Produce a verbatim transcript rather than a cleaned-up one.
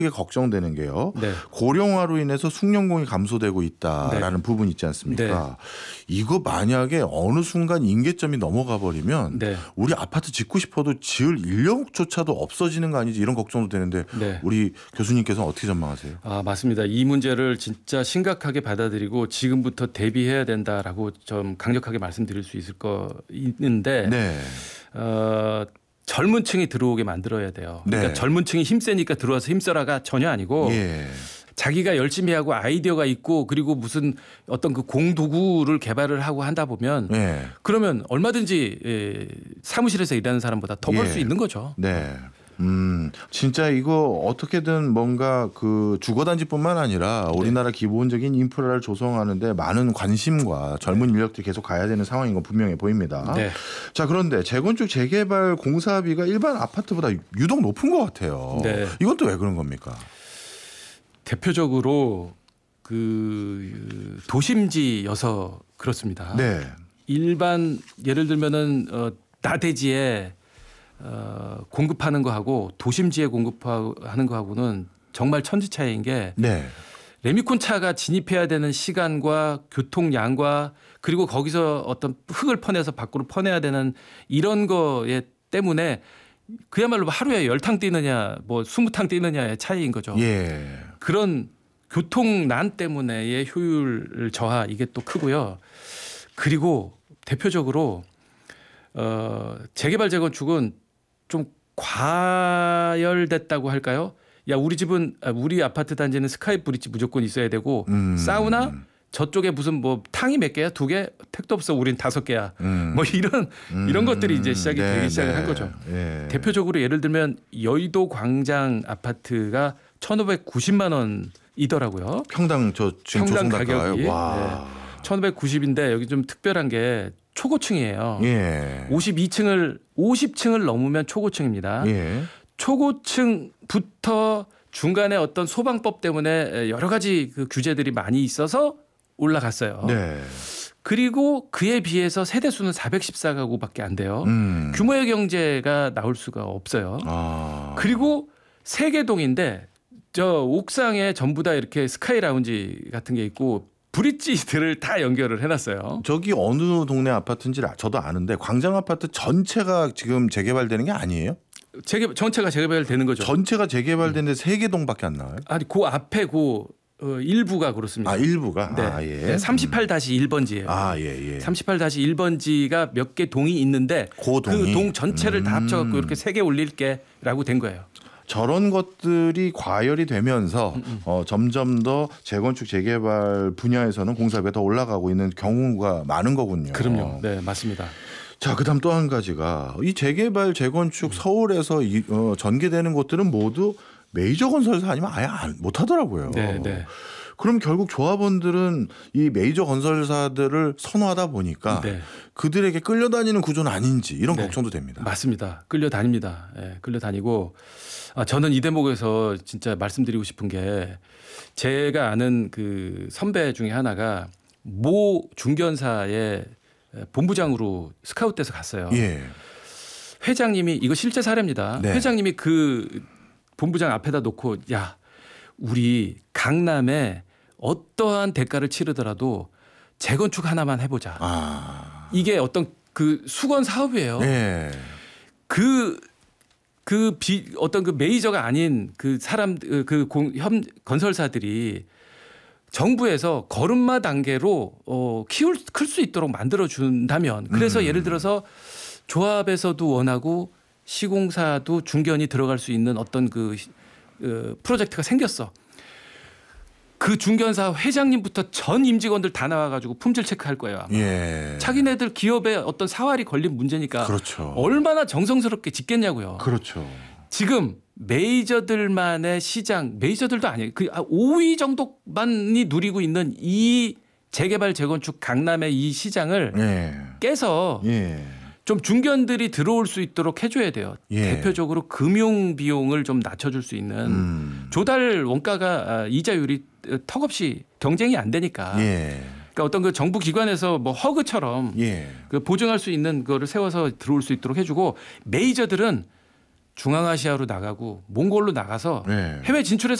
크게 걱정되는 게요. 네. 고령화로 인해서 숙련공이 감소되고 있다라는 네. 부분이 있지 않습니까? 네. 이거 만약에 어느 순간 임계점이 넘어가 버리면 네. 우리 아파트 짓고 싶어도 지을 인력조차도 없어지는 거 아니지 이런 걱정도 되는데 네. 우리 교수님께서는 어떻게 전망하세요? 아, 맞습니다. 이 문제를 진짜 심각하게 받아들이고 지금부터 대비해야 된다라고 좀 강력하게 말씀드릴 수 있을 거 있는데 네. 어, 젊은 층이 들어오게 만들어야 돼요. 그러니까 네. 젊은 층이 힘세니까 들어와서 힘써라가 전혀 아니고 예. 자기가 열심히 하고 아이디어가 있고 그리고 무슨 어떤 그 공도구를 개발을 하고 한다 보면 예. 그러면 얼마든지 예, 사무실에서 일하는 사람보다 더 벌 수 예. 있는 거죠. 네. 음, 진짜 이거 어떻게든 뭔가 그 주거단지뿐만 아니라 우리나라 기본적인 인프라를 조성하는데 많은 관심과 젊은 인력들이 계속 가야 되는 상황인 건 분명해 보입니다. 네. 자, 그런데 재건축 재개발 공사비가 일반 아파트보다 유독 높은 것 같아요. 네. 이건 또 왜 그런 겁니까? 대표적으로 그 도심지여서 그렇습니다. 네. 일반 예를 들면은 어, 나대지에 어, 공급하는 거하고 도심지에 공급하는 거하고는 정말 천지 차이인 게 네. 레미콘 차가 진입해야 되는 시간과 교통량과 그리고 거기서 어떤 흙을 퍼내서 밖으로 퍼내야 되는 이런 거에 때문에 그야말로 하루에 열 탕 뛰느냐 뭐 스무 탕 뛰느냐의 차이인 거죠. 예. 그런 교통난 때문에의 효율 저하 이게 또 크고요. 그리고 대표적으로 어, 재개발 재건축은 좀 과열됐다고 할까요? 야 우리 집은 우리 아파트 단지는 스카이 브릿지 무조건 있어야 되고 음. 사우나 저쪽에 무슨 뭐 탕이 몇 개야 두 개 택도 없어 우린 다섯 개야 음. 뭐 이런 음. 이런 것들이 이제 시작이 네, 되기 시작을 네. 한 거죠. 예. 대표적으로 예를 들면 여의도 광장 아파트가 천오백구십만 원이더라고요. 평당 저 지금 평당 조성 단가가요? 가격이 와. 네. 천오백구십인데 여기 좀 특별한 게 초고층이에요. 예. 오십이 층을 오십 층을 넘으면 초고층입니다. 예. 초고층부터 중간에 어떤 소방법 때문에 여러 가지 그 규제들이 많이 있어서 올라갔어요. 네. 그리고 그에 비해서 세대 수는 사백십사 가구밖에 안 돼요. 음. 규모의 경제가 나올 수가 없어요. 아. 그리고 세개동인데 저 옥상에 전부 다 이렇게 스카이 라운지 같은 게 있고 브릿지들을 다 연결을 해놨어요. 저기 어느 동네 아파트인지 저도 아는데 광장 아파트 전체가 지금 재개발되는 게 아니에요? 재개 전체가 재개발되는 거죠. 전체가 재개발되는데 세 개 동밖에 안 나와요? 아니 그 앞에 그 어, 일부가 그렇습니다. 아 일부가? 네. 아 예. 네, 삼십팔 일 번지예요. 아 예 예. 삼십팔 일 번지가 몇 개 동이 있는데 그 동이? 그 동 전체를 다 음. 합쳐갖고 이렇게 세 개 올릴게라고 된 거예요. 저런 것들이 과열이 되면서 음, 음. 어, 점점 더 재건축 재개발 분야에서는 공사비가 더 올라가고 있는 경우가 많은 거군요. 그럼요. 네, 맞습니다. 자, 그다음 또 한 가지가 이 재개발 재건축 서울에서 이, 어, 전개되는 곳들은 모두 메이저 건설사 아니면 아예 안, 못 하더라고요. 네, 네. 그럼 결국 조합원들은 이 메이저 건설사들을 선호하다 보니까 네. 그들에게 끌려다니는 구조는 아닌지 이런 네. 걱정도 됩니다. 맞습니다. 끌려다닙니다. 예, 끌려다니고 아, 저는 이 대목에서 진짜 말씀드리고 싶은 게 제가 아는 그 선배 중에 하나가 모 중견사의 본부장으로 스카웃돼서 갔어요. 예. 회장님이 이거 실제 사례입니다. 네. 회장님이 그 본부장 앞에다 놓고 야 우리 강남에 어떠한 대가를 치르더라도 재건축 하나만 해보자. 아. 이게 어떤 그 수건 사업이에요. 예. 그, 그 비, 어떤 그 메이저가 아닌 그 사람, 그 공, 현, 건설사들이 정부에서 걸음마 단계로 어, 키울, 클 수 있도록 만들어준다면 그래서 음. 예를 들어서 조합에서도 원하고 시공사도 중견이 들어갈 수 있는 어떤 그 어, 프로젝트가 생겼어. 그 중견사 회장님부터 전 임직원들 다 나와가지고 품질 체크할 거예요. 아마. 예. 자기네들 기업에 어떤 사활이 걸린 문제니까 그렇죠. 얼마나 정성스럽게 짓겠냐고요. 그렇죠. 지금 메이저들만의 시장, 메이저들도 아니에요. 그 오 위 정도만이 누리고 있는 이 재개발 재건축 강남의 이 시장을 예. 깨서 예. 좀 중견들이 들어올 수 있도록 해줘야 돼요. 예. 대표적으로 금융 비용을 좀 낮춰줄 수 있는 음. 조달 원가가 이자율이 턱없이 경쟁이 안 되니까. 예. 그러니까 어떤 그 정부 기관에서 뭐 허그처럼 예. 그 보증할 수 있는 거를 세워서 들어올 수 있도록 해주고 메이저들은 중앙아시아로 나가고 몽골로 나가서 네. 해외 진출해서